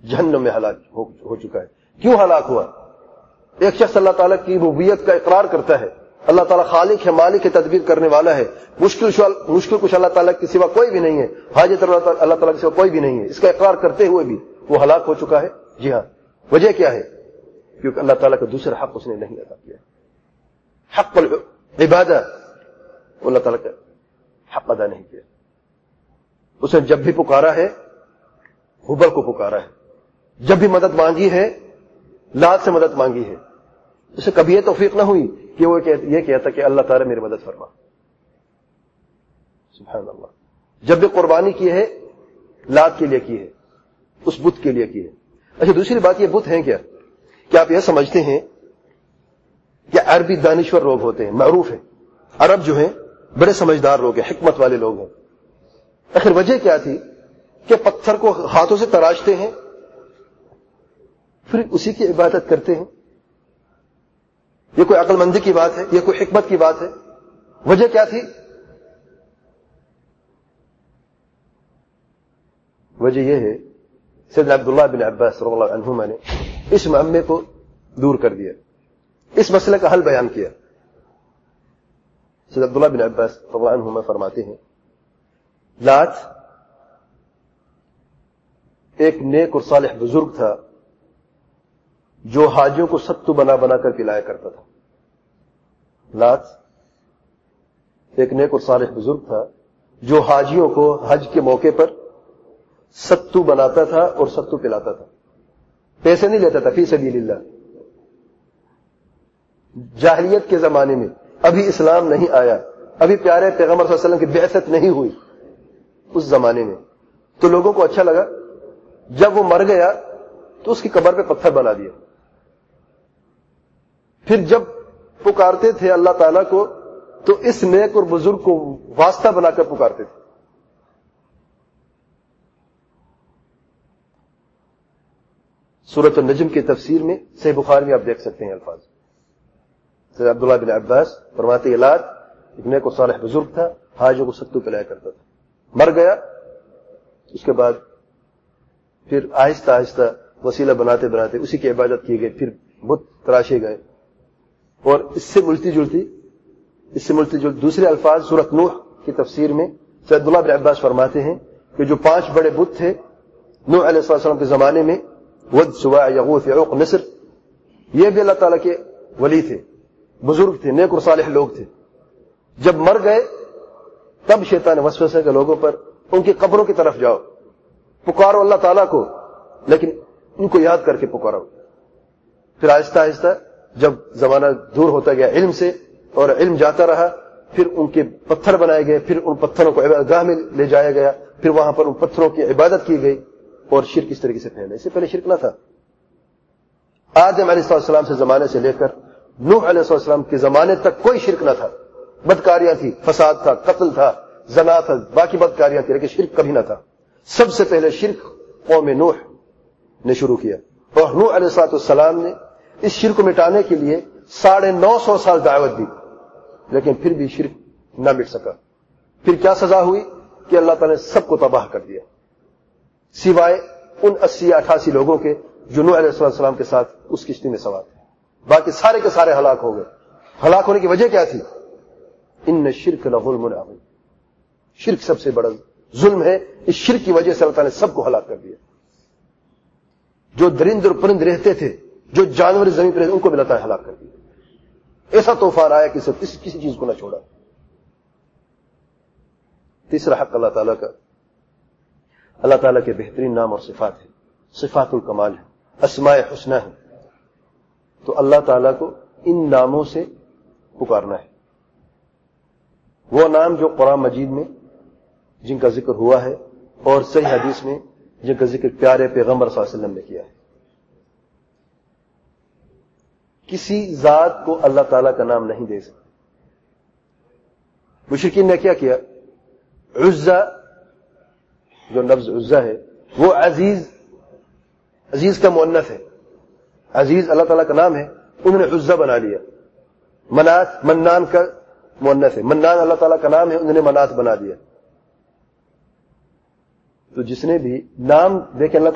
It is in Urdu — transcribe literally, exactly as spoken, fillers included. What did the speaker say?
جہنم میں ہلاک ہو, ہو چکا ہے. کیوں ہلاک ہوا؟ ایک شخص اللہ تعالیٰ کی ربوبیت کا اقرار کرتا ہے، اللہ تعالیٰ خالق ہے، مالک ہے، تدبیر کرنے والا ہے، مشکل مشکل کچھ اللہ تعالیٰ کے سوا کوئی بھی نہیں ہے، حاجت اللہ تعالیٰ کے سوا کوئی بھی نہیں ہے، اس کا اقرار کرتے ہوئے بھی وہ ہلاک ہو چکا ہے. جی ہاں، وجہ کیا ہے؟ کیونکہ اللہ تعالیٰ کا دوسرا حق اس نے نہیں ادا کیا. حق العبادہ، اللہ تعالیٰ کا حق ادا نہیں کیا. اس نے جب بھی پکارا ہے ہبل کو پکارا ہے، جب بھی مدد مانگی ہے لات سے مدد مانگی ہے. اسے کبھی یہ توفیق نہ ہوئی کہ وہ یہ کہتا کہ اللہ تعالیٰ میری مدد فرما. سبحان اللہ. جب بھی قربانی کی ہے لات کے لیے کی ہے، اس بت کے لیے کی ہے. اچھا، دوسری بات، یہ بت ہیں کیا؟ کیا آپ یہ سمجھتے ہیں کہ عربی دانشور لوگ ہوتے ہیں؟ معروف ہے عرب جو ہیں بڑے سمجھدار لوگ ہیں، حکمت والے لوگ ہیں. آخر وجہ کیا تھی کہ پتھر کو ہاتھوں سے تراشتے ہیں پھر اسی کی عبادت کرتے ہیں؟ یہ کوئی عقل مندی کی بات ہے؟ یہ کوئی حکمت کی بات ہے؟ وجہ کیا تھی؟ وجہ یہ ہے سیدنا عبداللہ بن عباس رضی اللہ عنہما نے اس معمے کو دور کر دیا، اس مسئلے کا حل بیان کیا. سیدنا عبداللہ بن عباس رضی اللہ عنہما فرماتے ہیں لات ایک نیک اور صالح بزرگ تھا جو حاجیوں کو ستو بنا بنا کر پلایا کرتا تھا. لات ایک نیک اور صالح بزرگ تھا جو حاجیوں کو حج کے موقع پر ستو بناتا تھا اور ستو پلاتا تھا. پیسے نہیں لیتا تھا، فی سبیل اللہ. جاہلیت کے زمانے میں، ابھی اسلام نہیں آیا، ابھی پیارے پیغمبر صلی اللہ علیہ وسلم کی بعثت نہیں ہوئی، اس زمانے میں تو لوگوں کو اچھا لگا. جب وہ مر گیا تو اس کی قبر پہ پتھر بنا دیا. پھر جب پکارتے تھے اللہ تعالیٰ کو تو اس نیک اور بزرگ کو واسطہ بنا کر پکارتے تھے. سورۃ النجم کی تفسیر میں صحیح بخاری میں آپ دیکھ سکتے ہیں الفاظ. سید عبداللہ بن عباس فرماتے ہیں لات ایک نیک اور صالح بزرگ تھا، حاجوں کو ستو پلایا کرتا تھا. مر گیا، اس کے بعد پھر آہستہ آہستہ وسیلہ بناتے بناتے اسی کی عبادت کی گئی، پھر بت تراشے گئے. اور اس سے ملتی جلتی اس سے ملتی جلتی دوسرے الفاظ سورۃ نوح کی تفسیر میں سید عبداللہ بن عباس فرماتے ہیں کہ جو پانچ بڑے بت تھے نوح علیہ السلام کے زمانے میں، ود، سواع، یغوث، یعوق، نصر، یہ بھی اللہ تعالیٰ کے ولی تھے، بزرگ تھے، نیک اور صالح لوگ تھے. جب مر گئے تب شیطان وسوسہ کے لوگوں پر ان کی قبروں کی طرف جاؤ، پکارو اللہ تعالیٰ کو، لیکن ان کو یاد کر کے پکارو. پھر آہستہ آہستہ جب زمانہ دور ہوتا گیا علم سے اور علم جاتا رہا، پھر ان کے پتھر بنائے گئے، پھر ان پتھروں کو عبادت گاہ میں لے جایا گیا، پھر وہاں پر ان پتھروں کی عبادت کی گئی اور شرک اس طریقے سے پھیلا. اس سے پہلے شرک نہ تھا. آدم علیہ السلام سے زمانے سے لے کر نوح علیہ السلام کے زمانے تک کوئی شرک نہ تھا. بدکاریاں تھی، فساد تھا، قتل تھا، زنا تھا، باقی بدکاریاں تھی، لیکن شرک کبھی نہ تھا. سب سے پہلے شرک قوم نوح نے شروع کیا، اور نوح علیہ السلام نے اس شرک کو مٹانے کے لیے ساڑھے نو سو سال دعوت دی، لیکن پھر بھی شرک نہ مٹ سکا. پھر کیا سزا ہوئی کہ اللہ تعالیٰ نے سب کو تباہ کر دیا سوائے ان اسی اٹھاسی لوگوں کے جو نوح علیہ السلام کے ساتھ اس کشتی میں سوار تھے. باقی سارے کے سارے ہلاک ہو گئے. ہلاک ہونے کی وجہ کیا تھی؟ ان الشرک لظلم عظیم، شرک سب سے بڑا ظلم ہے. اس شرک کی وجہ سے اللہ تعالیٰ نے سب کو ہلاک کر دیا. جو درند اور پرند رہتے تھے، جو جانور زمین پر رہتے ان کو بھی اللہ تعالیٰ ہلاک کر دیا. ایسا طوفان آیا کہ سب کسی کسی چیز کو نہ چھوڑا. تیسرا حق اللہ تعالیٰ کا، اللہ تعالیٰ کے بہترین نام اور صفات ہیں، صفات الکمال ہیں، اسماء حسنہ ہیں. تو اللہ تعالیٰ کو ان ناموں سے پکارنا ہے. وہ نام جو قرآن مجید میں جن کا ذکر ہوا ہے اور صحیح حدیث میں جن کا ذکر پیارے پیغمبر صلی اللہ علیہ وسلم نے کیا ہے. کسی ذات کو اللہ تعالیٰ کا نام نہیں دے سکتے. مشرکین نے کیا کیا؟ عزا، جو لفظ عزا ہے وہ عزیز عزیز کا مؤنث ہے، عزیز اللہ تعالیٰ کا نام ہے، انہوں نے عزا بنا لیا. منات منان کا مؤنث ہے، منان اللہ تعالیٰ کا نام ہے، انہوں نے منات بنا دیا. تو جس نے بھی نام دیکھیں اللہ